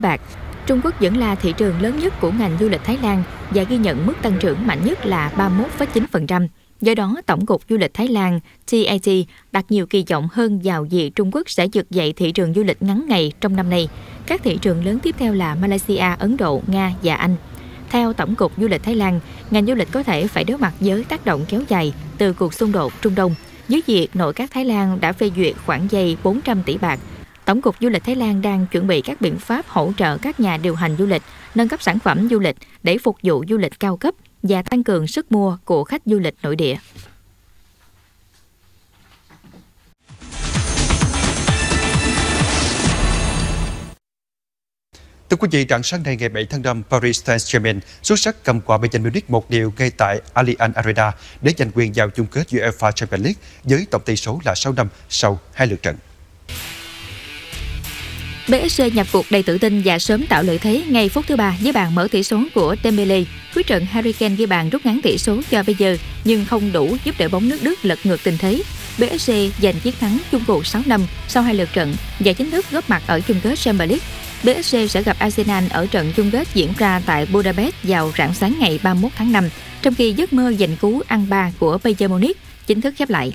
bạc. Trung Quốc vẫn là thị trường lớn nhất của ngành du lịch Thái Lan và ghi nhận mức tăng trưởng mạnh nhất là 31,9%. Do đó, Tổng cục Du lịch Thái Lan TAT đặt nhiều kỳ vọng hơn vào việc Trung Quốc sẽ vực dậy thị trường du lịch ngắn ngày trong năm nay. Các thị trường lớn tiếp theo là Malaysia, Ấn Độ, Nga và Anh. Theo Tổng cục Du lịch Thái Lan, ngành du lịch có thể phải đối mặt với tác động kéo dài từ cuộc xung đột Trung Đông. Dưới việc nội các Thái Lan đã phê duyệt khoản vay 400 tỷ bạc, Tổng cục Du lịch Thái Lan đang chuẩn bị các biện pháp hỗ trợ các nhà điều hành du lịch, nâng cấp sản phẩm du lịch để phục vụ du lịch cao cấp và tăng cường sức mua của khách du lịch nội địa. Thưa quý vị, rạng sáng nay ngày 7 tháng 5, Paris Saint-Germain xuất sắc cầm quả Bayern Munich 1-0 ngay tại Allianz Arena để giành quyền vào chung kết UEFA Champions League với tổng tỷ số là 6-5 sau 2 lượt trận. PSG nhập cuộc đầy tự tin và sớm tạo lợi thế ngay phút thứ 3 với bàn mở tỷ số của Dembele. Cuối trận, Harry Kane ghi bàn rút ngắn tỷ số cho Bayern nhưng không đủ giúp đội bóng nước Đức lật ngược tình thế. PSG giành chiến thắng chung cuộc 6-5 sau 2 lượt trận và chính thức góp mặt ở chung kết Champions League. PSG sẽ gặp Arsenal ở trận chung kết diễn ra tại Budapest vào rạng sáng ngày 31 tháng 5, trong khi giấc mơ giành cú ăn 3 của Bayern Munich chính thức khép lại.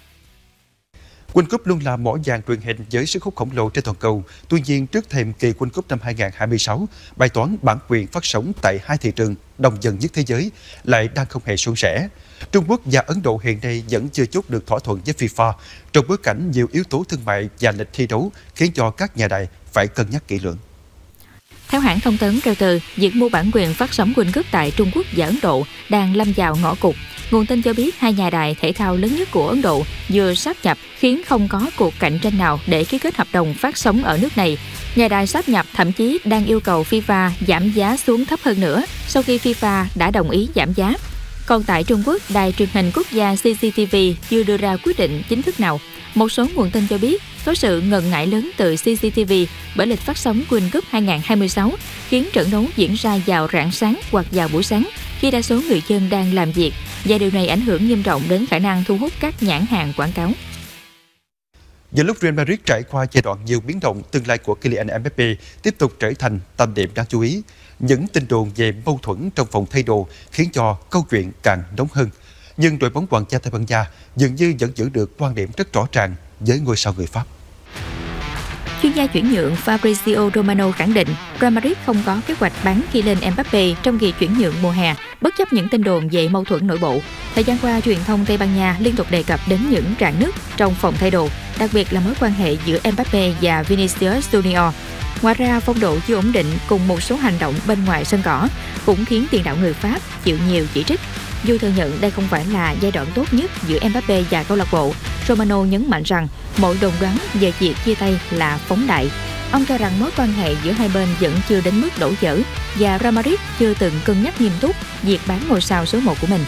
World Cup luôn là mỏ vàng truyền hình với sức hút khổng lồ trên toàn cầu. Tuy nhiên, trước thềm kỳ World Cup năm 2026, bài toán bản quyền phát sóng tại hai thị trường đông dân nhất thế giới lại đang không hề suôn sẻ. Trung Quốc và Ấn Độ hiện nay vẫn chưa chốt được thỏa thuận với FIFA, trong bối cảnh nhiều yếu tố thương mại và lịch thi đấu khiến cho các nhà đài phải cân nhắc kỹ lưỡng. Theo hãng thông tấn Reuters, việc mua bản quyền phát sóng World Cup tại Trung Quốc và Ấn Độ đang lâm vào ngõ cụt. Nguồn tin cho biết hai nhà đài thể thao lớn nhất của Ấn Độ vừa sáp nhập khiến không có cuộc cạnh tranh nào để ký kết hợp đồng phát sóng ở nước này. Nhà đài sáp nhập thậm chí đang yêu cầu FIFA giảm giá xuống thấp hơn nữa sau khi FIFA đã đồng ý giảm giá. Còn tại Trung Quốc, đài truyền hình quốc gia CCTV chưa đưa ra quyết định chính thức nào. Một số nguồn tin cho biết có sự ngần ngại lớn từ CCTV bởi lịch phát sóng World Cup 2026 khiến trận đấu diễn ra vào rạng sáng hoặc vào buổi sáng khi đa số người dân đang làm việc, và điều này ảnh hưởng nghiêm trọng đến khả năng thu hút các nhãn hàng quảng cáo. Giữa lúc Real Madrid trải qua giai đoạn nhiều biến động, tương lai của Kylian Mbappé tiếp tục trở thành tâm điểm đáng chú ý. Những tin đồn về mâu thuẫn trong phòng thay đồ khiến cho câu chuyện càng nóng hơn. Nhưng đội bóng hoàng gia Tây Ban Nha dường như vẫn giữ được quan điểm rất rõ ràng với ngôi sao người Pháp. Chuyên gia chuyển nhượng Fabrizio Romano khẳng định Real Madrid không có kế hoạch bán Kylian Mbappé trong kỳ chuyển nhượng mùa hè, bất chấp những tin đồn về mâu thuẫn nội bộ. Thời gian qua, truyền thông Tây Ban Nha liên tục đề cập đến những rạn nứt trong phòng thay đồ, đặc biệt là mối quan hệ giữa Mbappé và Vinicius Junior. Ngoài ra, phong độ chưa ổn định cùng một số hành động bên ngoài sân cỏ cũng khiến tiền đạo người Pháp chịu nhiều chỉ trích. Dù thừa nhận đây không phải là giai đoạn tốt nhất giữa Mbappé và câu lạc bộ, Romano nhấn mạnh rằng mọi đồn đoán về việc chia tay là phóng đại. Ông cho rằng mối quan hệ giữa hai bên vẫn chưa đến mức đổ vỡ và Real Madrid chưa từng cân nhắc nghiêm túc việc bán ngôi sao số 1 của mình.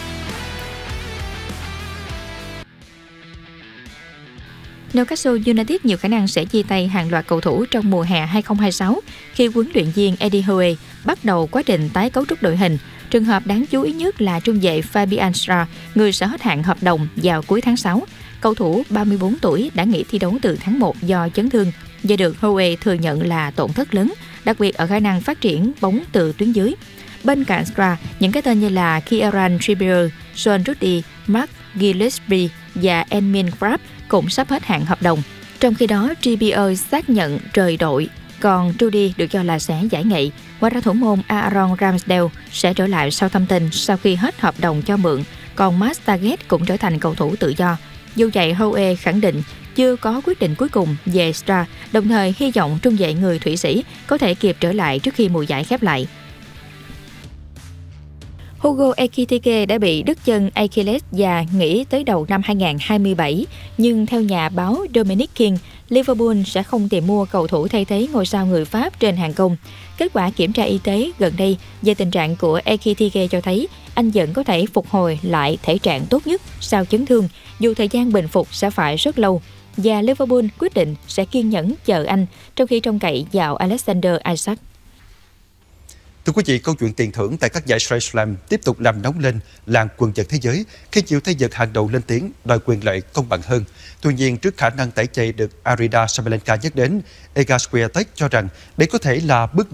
Newcastle United nhiều khả năng sẽ chia tay hàng loạt cầu thủ trong mùa hè 2026 khi huấn luyện viên Eddie Howe bắt đầu quá trình tái cấu trúc đội hình. Trường hợp đáng chú ý nhất là trung vệ Fabian Schär, người sẽ hết hạn hợp đồng vào cuối tháng 6. Cầu thủ 34 tuổi đã nghỉ thi đấu từ tháng 1 do chấn thương và được Howe thừa nhận là tổn thất lớn, đặc biệt ở khả năng phát triển bóng từ tuyến dưới. Bên cạnh Schär, những cái tên như là Kieran Trippier, John Ruddy, Mark Gillespie và Emin Krab cũng sắp hết hạn hợp đồng. Trong khi đó, Trippier xác nhận rời đội, còn Rudy được cho là sẽ giải nghị. Ngoài ra, thủ môn Aaron Ramsdale sẽ trở lại Southampton sau khi hết hợp đồng cho mượn, còn Matt Targett cũng trở thành cầu thủ tự do. Dù vậy, Howe khẳng định chưa có quyết định cuối cùng về Schär, đồng thời hy vọng trung vệ người Thụy Sĩ có thể kịp trở lại trước khi mùa giải khép lại. Hugo Ekitike đã bị đứt chân Achilles và nghỉ tới đầu năm 2027, nhưng theo nhà báo Dominic King, Liverpool sẽ không tìm mua cầu thủ thay thế ngôi sao người Pháp trên hàng công. Kết quả kiểm tra y tế gần đây về tình trạng của Ekitike cho thấy anh vẫn có thể phục hồi lại thể trạng tốt nhất sau chấn thương, dù thời gian bình phục sẽ phải rất lâu. Và Liverpool quyết định sẽ kiên nhẫn chờ anh trong khi trông cậy vào Alexander Isak. Thưa quý vị, câu chuyện tiền thưởng tại các giải Grand Slam tiếp tục làm nóng lên làng quần vợt thế giới khi nhiều thế lực hàng đầu lên tiếng đòi quyền lợi công bằng hơn. Tuy nhiên, trước khả năng tẩy chay được Arina Sabalenka nhắc đến, Iga Swiatek cho rằng đây có thể là bước